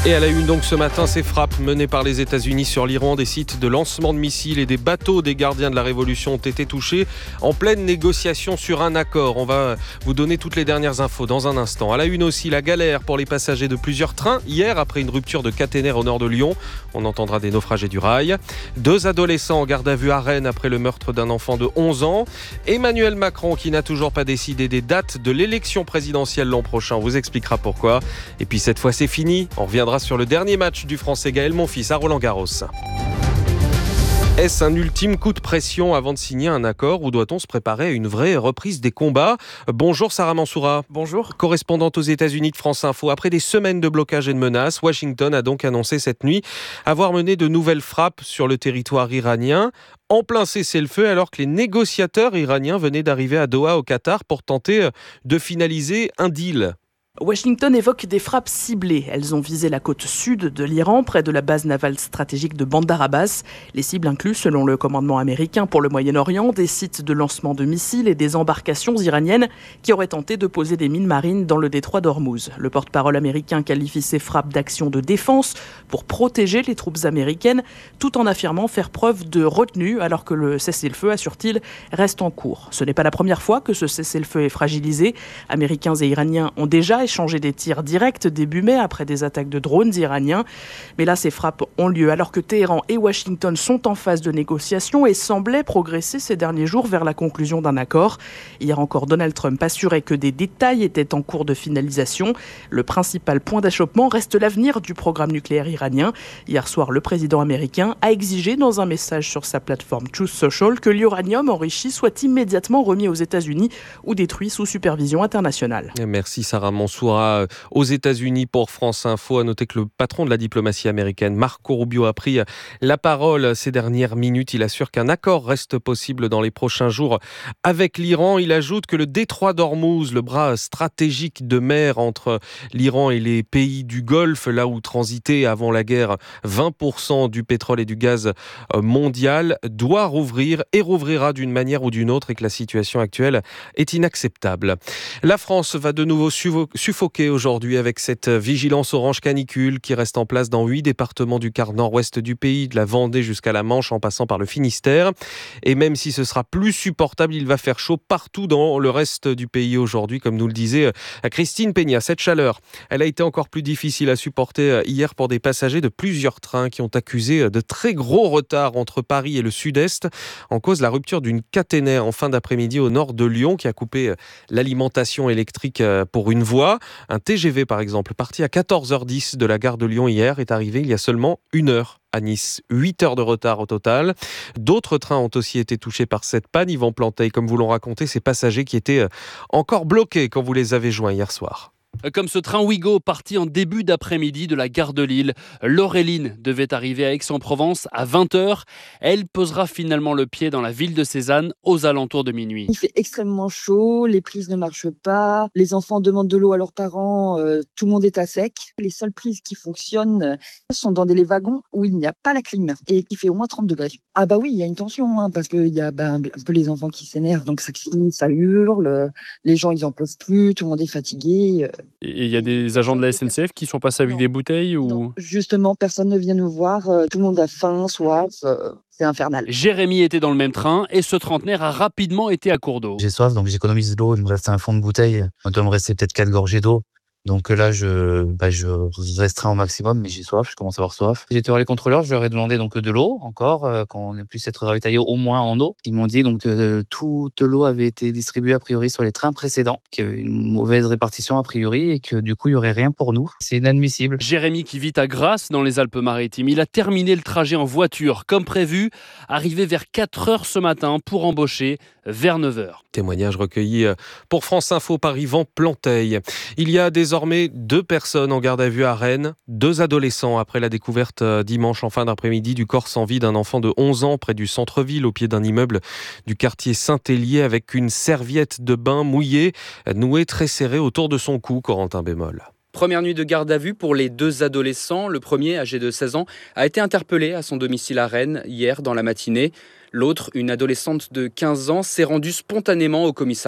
Et à la une donc ce matin, ces frappes menées par les États-Unis sur l'Iran, des sites de lancement de missiles et des bateaux des gardiens de la Révolution ont été touchés en pleine négociation sur un accord. On va vous donner toutes les dernières infos dans un instant. À la une aussi, la galère pour les passagers de plusieurs trains hier après une rupture de caténaire au nord de Lyon. On entendra des naufragés du rail. 2 adolescents en garde à vue à Rennes après le meurtre d'un enfant de 11 ans. Emmanuel Macron qui n'a toujours pas décidé des dates de l'élection présidentielle l'an prochain. On vous expliquera pourquoi. Et puis cette fois c'est fini. On reviendra sur le dernier match du Français Gaël Monfils à Roland-Garros. Est-ce un ultime coup de pression avant de signer un accord ou doit-on se préparer à une vraie reprise des combats ? Bonjour Sarah Mansoura. Bonjour. Correspondante aux États-Unis de France Info. Après des semaines de blocage et de menaces, Washington a donc annoncé cette nuit avoir mené de nouvelles frappes sur le territoire iranien. En plein cessez-le-feu alors que les négociateurs iraniens venaient d'arriver à Doha au Qatar pour tenter de finaliser un deal. Washington évoque des frappes ciblées. Elles ont visé la côte sud de l'Iran, près de la base navale stratégique de Bandar Abbas. Les cibles incluent, selon le commandement américain pour le Moyen-Orient, des sites de lancement de missiles et des embarcations iraniennes qui auraient tenté de poser des mines marines dans le détroit d'Ormuz. Le porte-parole américain qualifie ces frappes d'actions de défense pour protéger les troupes américaines, tout en affirmant faire preuve de retenue alors que le cessez-le-feu, assure-t-il, reste en cours. Ce n'est pas la première fois que ce cessez-le-feu est fragilisé. Américains et Iraniens ont déjà échanger des tirs directs début mai après des attaques de drones iraniens. Mais là, ces frappes ont lieu alors que Téhéran et Washington sont en phase de négociation et semblaient progresser ces derniers jours vers la conclusion d'un accord. Hier encore, Donald Trump assurait que des détails étaient en cours de finalisation. Le principal point d'achoppement reste l'avenir du programme nucléaire iranien. Hier soir, le président américain a exigé dans un message sur sa plateforme Truth Social que l'uranium enrichi soit immédiatement remis aux États-Unis ou détruit sous supervision internationale. Merci Sarah Mansoura. Aux États-Unis pour France Info. À noter que le patron de la diplomatie américaine, Marco Rubio, a pris la parole ces dernières minutes. Il assure qu'un accord reste possible dans les prochains jours avec l'Iran. Il ajoute que le détroit d'Ormuz, le bras stratégique de mer entre l'Iran et les pays du Golfe, là où transitait avant la guerre 20% du pétrole et du gaz mondial, doit rouvrir et rouvrira d'une manière ou d'une autre et que la situation actuelle est inacceptable. La France va de nouveau suffoqué aujourd'hui avec cette vigilance orange canicule qui reste en place dans 8 départements du quart nord-ouest du pays, de la Vendée jusqu'à la Manche en passant par le Finistère. Et même si ce sera plus supportable, il va faire chaud partout dans le reste du pays aujourd'hui, comme nous le disait Christine Peña. Cette chaleur, elle a été encore plus difficile à supporter hier pour des passagers de plusieurs trains qui ont accusé de très gros retards entre Paris et le sud-est. En cause, la rupture d'une caténaire en fin d'après-midi au nord de Lyon qui a coupé l'alimentation électrique pour une voie. Un TGV, par exemple, parti à 14h10 de la gare de Lyon hier, est arrivé il y a seulement 1 heure à Nice. 8 heures de retard au total. D'autres trains ont aussi été touchés par cette panne. Yvan Planteil, comme vous l'ont raconté, ces passagers qui étaient encore bloqués quand vous les avez joints hier soir. Comme ce train Ouigo parti en début d'après-midi de la gare de Lille. Laureline devait arriver à Aix-en-Provence à 20h. Elle posera finalement le pied dans la ville de Cézanne aux alentours de minuit. Il fait extrêmement chaud, les prises ne marchent pas, les enfants demandent de l'eau à leurs parents, tout le monde est à sec. Les seules prises qui fonctionnent sont dans des wagons où il n'y a pas la clim et qui fait au moins 30 degrés. Ah bah oui, il y a une tension parce qu'il y a un peu les enfants qui s'énervent, donc ça crie, ça hurle, les gens ils en peuvent plus, tout le monde est fatigué. Et il y a des agents de la SNCF qui sont passés avec des bouteilles ou... Non, justement, personne ne vient nous voir. Tout le monde a faim, soif. C'est infernal. Jérémy était dans le même train et ce trentenaire a rapidement été à court d'eau. J'ai soif, donc j'économise de l'eau. Il me reste un fond de bouteille. Il doit me rester peut-être 4 gorgées d'eau. Donc là, je restreins au maximum, mais j'ai soif, je commence à avoir soif. J'ai été voir les contrôleurs, je leur ai demandé donc de l'eau encore, qu'on puisse être ravitaillé au moins en eau. Ils m'ont dit donc que toute l'eau avait été distribuée a priori sur les trains précédents, qu'il y avait une mauvaise répartition a priori et que du coup, il n'y aurait rien pour nous. C'est inadmissible. Jérémy qui vit à Grasse dans les Alpes-Maritimes, il a terminé le trajet en voiture comme prévu, arrivé vers 4h ce matin pour embaucher vers 9h. Témoignage recueilli pour France Info par Yvan Planteil. Il y a désormais 2 personnes en garde à vue à Rennes, 2 adolescents après la découverte dimanche en fin d'après-midi du corps sans vie d'un enfant de 11 ans près du centre-ville au pied d'un immeuble du quartier Saint-Hélier avec une serviette de bain mouillée nouée très serrée autour de son cou, Corentin Bémol. Première nuit de garde à vue pour les 2 adolescents. Le premier, âgé de 16 ans, a été interpellé à son domicile à Rennes hier dans la matinée. L'autre, une adolescente de 15 ans, s'est rendue spontanément au commissariat.